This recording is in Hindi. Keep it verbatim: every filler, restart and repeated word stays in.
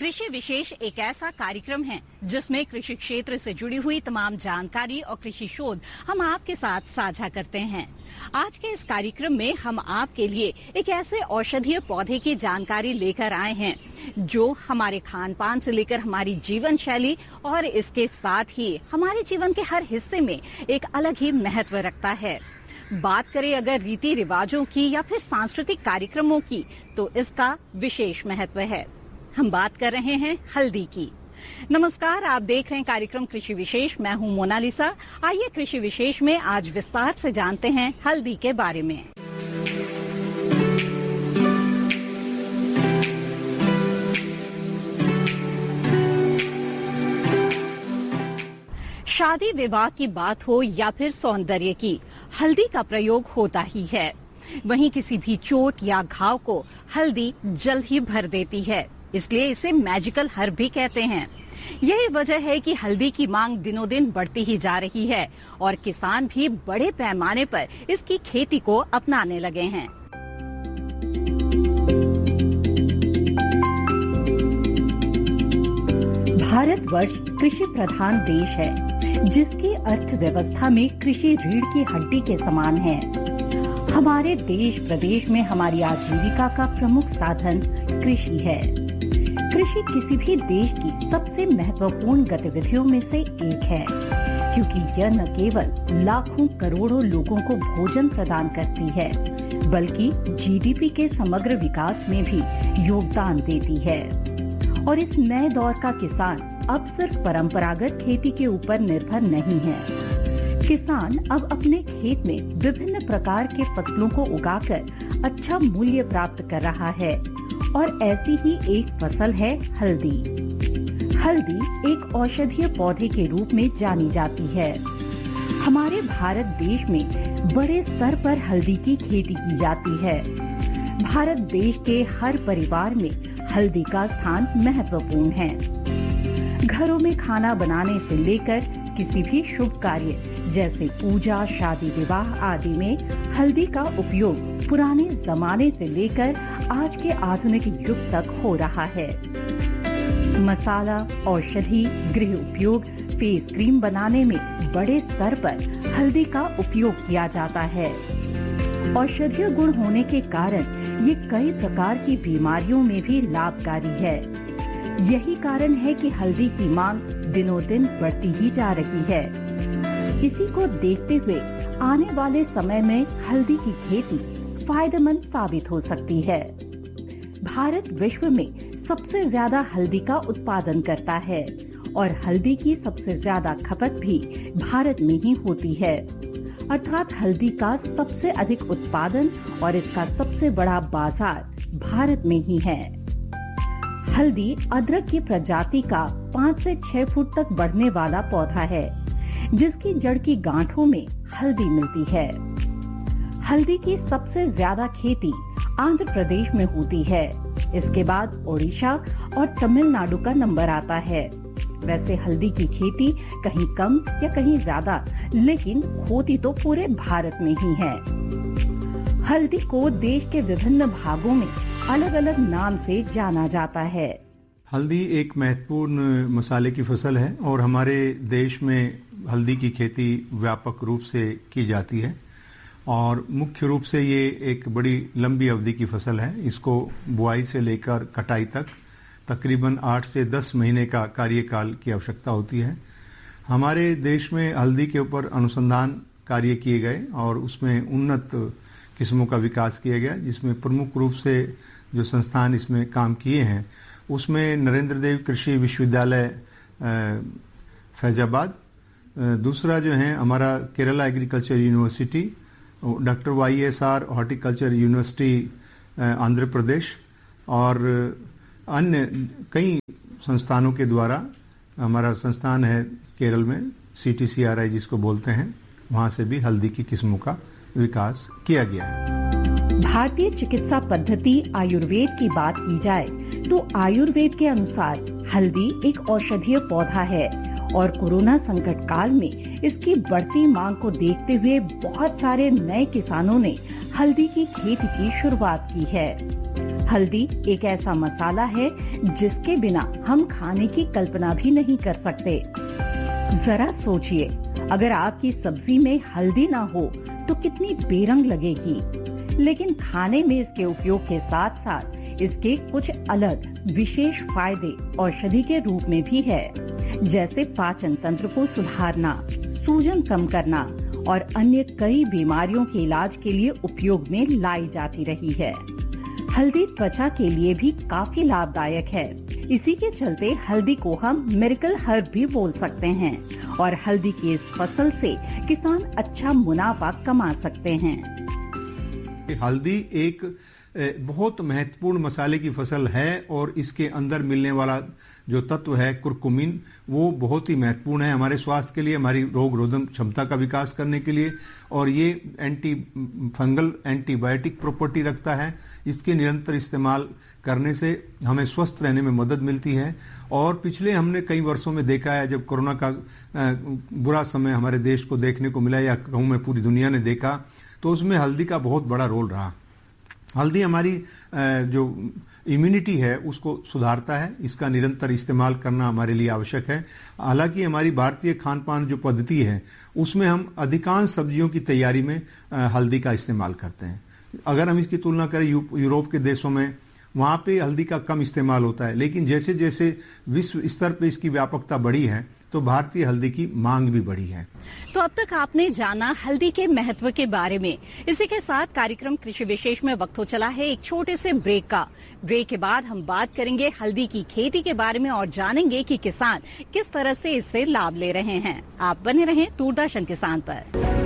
कृषि विशेष एक ऐसा कार्यक्रम है जिसमें कृषि क्षेत्र से जुड़ी हुई तमाम जानकारी और कृषि शोध हम आपके साथ साझा करते हैं। आज के इस कार्यक्रम में हम आपके लिए एक ऐसे औषधीय पौधे की जानकारी लेकर आए हैं जो हमारे खान पान से लेकर हमारी जीवन शैली और इसके साथ ही हमारे जीवन के हर हिस्से में एक अलग ही महत्व रखता है। बात करें अगर रीति रिवाजों की या फिर सांस्कृतिक कार्यक्रमों की, तो इसका विशेष महत्व है। हम बात कर रहे हैं हल्दी की। नमस्कार, आप देख रहे हैं कार्यक्रम कृषि विशेष। मैं हूं मोनालिसा। आइए कृषि विशेष में आज विस्तार से जानते हैं हल्दी के बारे में। शादी विवाह की बात हो या फिर सौंदर्य की, हल्दी का प्रयोग होता ही है। वहीं किसी भी चोट या घाव को हल्दी जल्द ही भर देती है, इसलिए इसे मैजिकल हर्ब भी कहते हैं। यही वजह है कि हल्दी की मांग दिनों दिन बढ़ती ही जा रही है और किसान भी बड़े पैमाने पर इसकी खेती को अपनाने लगे हैं। भारतवर्ष कृषि प्रधान देश है, जिसकी अर्थव्यवस्था में कृषि रीढ़ की हड्डी के समान है। हमारे देश प्रदेश में हमारी आजीविका का प्रमुख साधन कृषि है। कृषि किसी भी देश की सबसे महत्वपूर्ण गतिविधियों में से एक है, क्योंकि यह न केवल लाखों करोड़ों लोगों को भोजन प्रदान करती है, बल्कि जीडीपी के समग्र विकास में भी योगदान देती है। और इस नए दौर का किसान अब सिर्फ परंपरागत खेती के ऊपर निर्भर नहीं है। किसान अब अपने खेत में विभिन्न प्रकार के फसलों को उगाकर अच्छा मूल्य प्राप्त कर रहा है, और ऐसी ही एक फसल है हल्दी। हल्दी एक औषधीय पौधे के रूप में जानी जाती है। हमारे भारत देश में बड़े स्तर पर हल्दी की खेती की जाती है। भारत देश के हर परिवार में हल्दी का स्थान महत्वपूर्ण है। घरों में खाना बनाने से लेकर किसी भी शुभ कार्य जैसे पूजा, शादी, विवाह आदि में हल्दी का उपयोग पुराने जमाने से लेकर आज के आधुनिक युग तक हो रहा है। मसाला, औषधि, गृह उपयोग, फेस क्रीम बनाने में बड़े स्तर पर हल्दी का उपयोग किया जाता है। औषधीय गुण होने के कारण ये कई प्रकार की बीमारियों में भी लाभकारी है। यही कारण है कि हल्दी की मांग दिनों दिन बढ़ती ही जा रही है। इसी को देखते हुए आने वाले समय में हल्दी की खेती फायदेमंद साबित हो सकती है। भारत विश्व में सबसे ज्यादा हल्दी का उत्पादन करता है और हल्दी की सबसे ज्यादा खपत भी भारत में ही होती है। अर्थात हल्दी का सबसे अधिक उत्पादन और इसका सबसे बड़ा बाजार भारत में ही है। हल्दी अदरक की प्रजाति का पाँच से छह फुट तक बढ़ने वाला पौधा है, जिसकी जड़ की गांठों में हल्दी मिलती है। हल्दी की सबसे ज्यादा खेती आंध्र प्रदेश में होती है। इसके बाद ओडिशा और तमिलनाडु का नंबर आता है। वैसे हल्दी की खेती कहीं कम या कहीं ज्यादा, लेकिन होती तो पूरे भारत में ही है। हल्दी को देश के विभिन्न भागों में अलग अलग नाम से जाना जाता है। हल्दी एक महत्वपूर्ण मसाले की फसल है और हमारे देश में हल्दी की खेती व्यापक रूप से की जाती है और मुख्य रूप से ये एक बड़ी लंबी अवधि की फसल है। इसको बुआई से लेकर कटाई तक तकरीबन आठ से दस महीने का कार्यकाल की आवश्यकता होती है। हमारे देश में हल्दी के ऊपर अनुसंधान कार्य किए गए और उसमें उन्नत किस्मों का विकास किया गया, जिसमें प्रमुख रूप से जो संस्थान इसमें काम किए हैं उसमें नरेंद्र देव कृषि विश्वविद्यालय फैजाबाद, दूसरा जो है हमारा Kerala agriculture university, doctor Y S R horticulture university Andhra Pradesh और अन्य कई संस्थानों के द्वारा हमारा संस्थान है केरल में सी टी सी आर आई जिसको बोलते हैं, वहां से भी हल्दी की किस्मों का विकास किया गया है। भारतीय चिकित्सा पद्धति आयुर्वेद की बात की जाए तो आयुर्वेद के अनुसार हल्दी एक औषधीय पौधा है और कोरोना संकट काल में इसकी बढ़ती मांग को देखते हुए बहुत सारे नए किसानों ने हल्दी की खेती की शुरुआत की है। हल्दी एक ऐसा मसाला है जिसके बिना हम खाने की कल्पना भी नहीं कर सकते। जरा सोचिए, अगर आपकी सब्जी में हल्दी ना हो तो कितनी बेरंग लगेगी। लेकिन खाने में इसके उपयोग के साथ साथ इसके कुछ अलग विशेष फायदे औषधि के रूप में भी है, जैसे पाचन तंत्र को सुधारना, सूजन कम करना और अन्य कई बीमारियों के इलाज के लिए उपयोग में लाई जाती रही है। हल्दी त्वचा के लिए भी काफी लाभदायक है। इसी के चलते हल्दी को हम मिरेकल हर्ब भी बोल सकते हैं और हल्दी की इस फसल से किसान अच्छा मुनाफा कमा सकते हैं। हल्दी एक बहुत महत्वपूर्ण मसाले की फसल है और इसके अंदर मिलने वाला जो तत्व है कुरकुमिन, वो बहुत ही महत्वपूर्ण है हमारे स्वास्थ्य के लिए, हमारी रोग रोधक क्षमता का विकास करने के लिए, और ये एंटी फंगल एंटीबायोटिक प्रॉपर्टी रखता है। इसके निरंतर इस्तेमाल करने से हमें स्वस्थ रहने में मदद मिलती है। और पिछले हमने कई वर्षों में देखा है, जब कोरोना का बुरा समय हमारे देश को देखने को मिला, या कहूँ मैं पूरी दुनिया ने देखा, तो उसमें हल्दी का बहुत बड़ा रोल रहा। हल्दी हमारी जो इम्यूनिटी है उसको सुधारता है, इसका निरंतर इस्तेमाल करना हमारे लिए आवश्यक है। हालांकि हमारी भारतीय खान पान जो पद्धति है उसमें हम अधिकांश सब्जियों की तैयारी में हल्दी का इस्तेमाल करते हैं। अगर हम इसकी तुलना करें यूरोप के देशों में, वहां पे हल्दी का कम इस्तेमाल होता है, लेकिन जैसे जैसे विश्व स्तर पे इसकी व्यापकता बढ़ी है तो भारतीय हल्दी की मांग भी बढ़ी है। तो अब तक आपने जाना हल्दी के महत्व के बारे में। इसी के साथ कार्यक्रम कृषि विशेष में वक्त हो चला है एक छोटे से ब्रेक का। ब्रेक के बाद हम बात करेंगे हल्दी की खेती के बारे में और जानेंगे कि किसान किस तरह से इससे लाभ ले रहे हैं। आप बने रहें दूरदर्शन किसान पर।